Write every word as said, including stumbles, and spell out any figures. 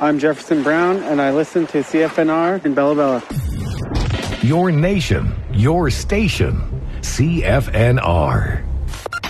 I'm Jefferson Brown, and I listen to C F N R in Bella Bella. Your nation, your station, C F N R.